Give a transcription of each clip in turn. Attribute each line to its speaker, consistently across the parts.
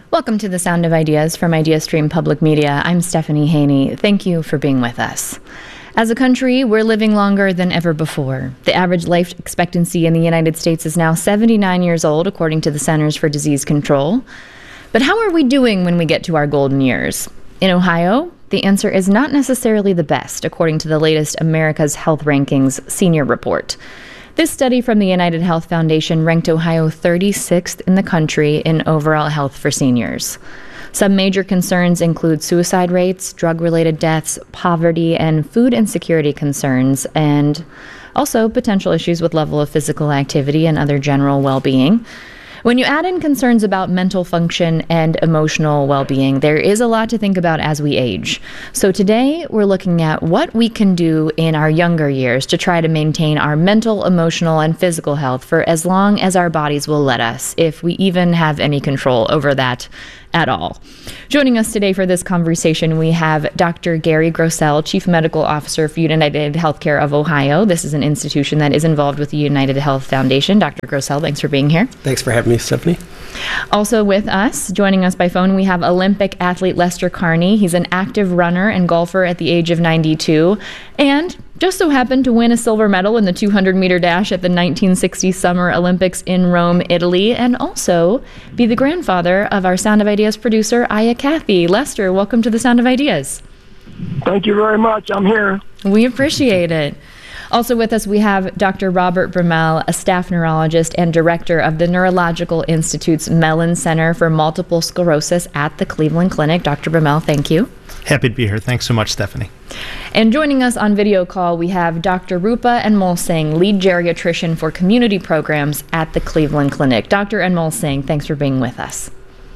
Speaker 1: Welcome to the Sound of Ideas from IdeaStream Public Media. I'm Stephanie Haney. Thank you for being with us. As a country, we're living longer than ever before. The average life expectancy in the United States is now 79 years old, according to the Centers for Disease Control. But how are we doing when we get to our golden years? In Ohio, the answer is not necessarily the best, according to the latest America's Health Rankings Senior Report. This study from the United Health Foundation ranked Ohio 36th in the country in overall health for seniors. Some major concerns include suicide rates, drug-related deaths, poverty, and food insecurity concerns, and also potential issues with level of physical activity and other general well-being. When you add in concerns about mental function and emotional well-being, there is a lot to think about as we age. So today, we're looking at what we can do in our younger years to try to maintain our mental, emotional, and physical health for as long as our bodies will let us, if we even have any control over that at all. Joining us today for this conversation, we have Dr. Gary Grossell, Chief Medical Officer for United Healthcare of Ohio. This is an institution that is involved with the United Health Foundation. Dr. Grossell, thanks for being here.
Speaker 2: Thanks for having me, Stephanie.
Speaker 1: Also with us, joining us by phone, we have Olympic athlete Lester Carney. He's an active runner and golfer at the age of 92, and just so happened to win a silver medal in the 200-meter dash at the 1960 Summer Olympics in Rome, Italy, and also be the grandfather of our Sound of Ideas producer, Aya Cathy. Lester, welcome to the Sound of Ideas.
Speaker 3: Thank you very much. I'm here.
Speaker 1: We appreciate it. Also with us, we have Dr. Robert Brummel, a staff neurologist and director of the Neurological Institute's Mellon Center for Multiple Sclerosis at the Cleveland Clinic. Dr. Brummel, thank you.
Speaker 4: Happy to be here. Thanks so much, Stephanie.
Speaker 1: And joining us on video call, we have Dr. Rupa Anmol Singh, lead geriatrician for community programs at the Cleveland Clinic. Dr. Anmol Singh, thanks for being with us.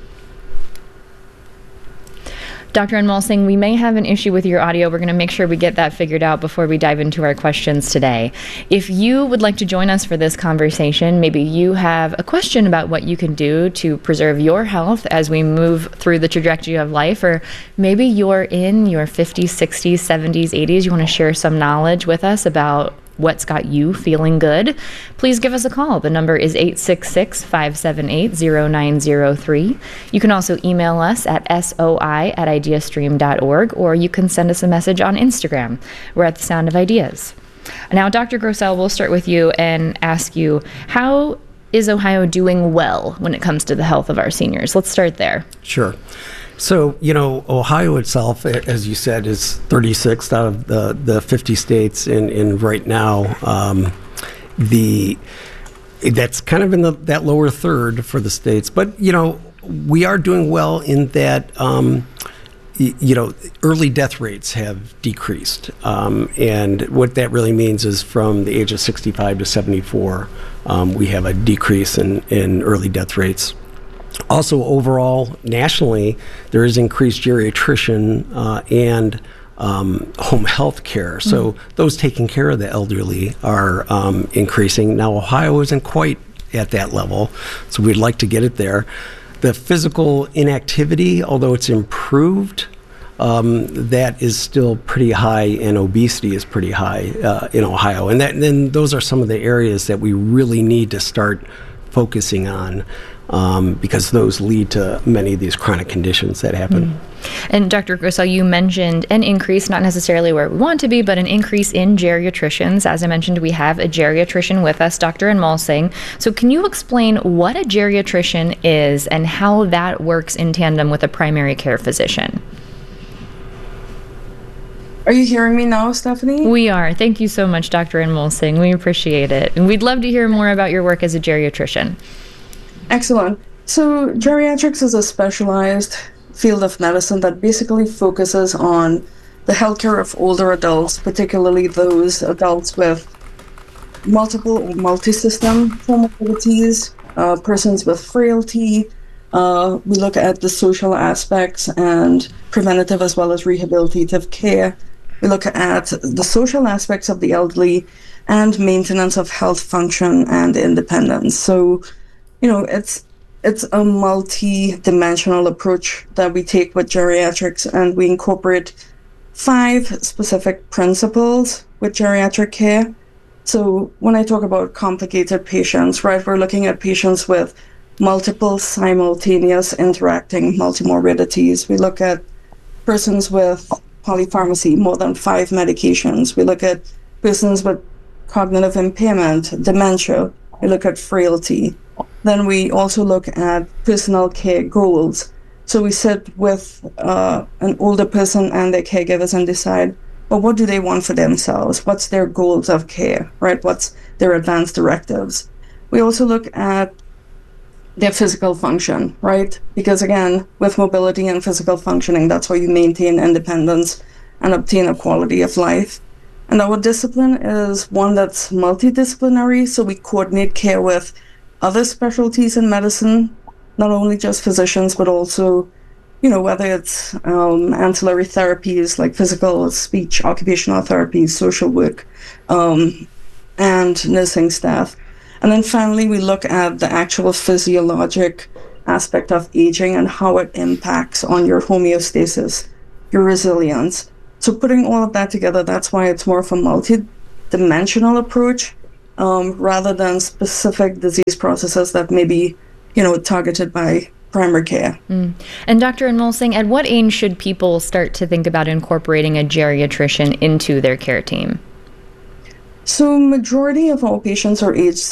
Speaker 1: Dr. Anmol Singh, we may have an issue with your audio. We're going to make sure we get that figured out before we dive into our questions today. If you would like to join us for this conversation, maybe you have a question about what you can do to preserve your health as we move through the trajectory of life, or maybe you're in your 50s, 60s, 70s, 80s, you want to share some knowledge with us about what's got you feeling good, please give us a call. The number is 866-578-0903. You can also email us at soi@ideastream.org, or you can send us a message on Instagram. We're at The Sound of Ideas. Now, Dr. Grossell, we'll start with you and ask you, how is Ohio doing well when it comes to the health of our seniors? Let's start there. Sure.
Speaker 2: So, Ohio itself, as you said, is 36th out of the 50 states, and right now, that's kind of in that lower third for the states. But, we are doing well in that, early death rates have decreased. And what that really means is from the age of 65 to 74, we have a decrease in early death rates. Also, overall, nationally, there is increased geriatrician and home health care. So those taking care of the elderly are increasing. Now, Ohio isn't quite at that level, so we'd like to get it there. The physical inactivity, although it's improved, that is still pretty high, and obesity is pretty high in Ohio. And then those are some of the areas that we really need to start focusing on. Because those lead to many of these chronic conditions that happen.
Speaker 1: And Dr. Grossell, you mentioned an increase, not necessarily where we want to be, but an increase in geriatricians. As I mentioned, we have a geriatrician with us, Dr. Anmol Singh. So can you explain what a geriatrician is and how that works in tandem with a primary care physician?
Speaker 5: Are you hearing me now, Stephanie?
Speaker 1: We are. Thank you so much, Dr. Anmol Singh. We appreciate it. And we'd love to hear more about your work as a geriatrician.
Speaker 5: Excellent. So geriatrics is a specialized field of medicine that basically focuses on the healthcare of older adults, particularly those adults with multiple or multi-system comorbidities, persons with frailty. We look at the social aspects and preventative as well as rehabilitative care. We look at the social aspects of the elderly and maintenance of health function and independence. So it's a multi-dimensional approach that we take with geriatrics, and we incorporate 5 specific principles with geriatric care. So when I talk about complicated patients, right, we're looking at patients with multiple simultaneous interacting multimorbidities. We look at persons with polypharmacy, more than 5 medications. We look at persons with cognitive impairment, dementia. We look at frailty. Then we also look at personal care goals. So we sit with an older person and their caregivers and decide, well, what do they want for themselves? What's their goals of care, right? What's their advanced directives? We also look at their physical function, right? Because again, with mobility and physical functioning, that's how you maintain independence and obtain a quality of life. And our discipline is one that's multidisciplinary, so we coordinate care with other specialties in medicine, not only just physicians, but also, whether it's ancillary therapies like physical, speech, occupational therapies, social work, and nursing staff. And then finally, we look at the actual physiologic aspect of aging and how it impacts on your homeostasis, your resilience. So putting all of that together, that's why it's more of a multi-dimensional approach rather than specific disease processes that may be, targeted by primary care.
Speaker 1: And Dr. Anmol, at what age should people start to think about incorporating a geriatrician into their care team?
Speaker 5: So majority of our patients are age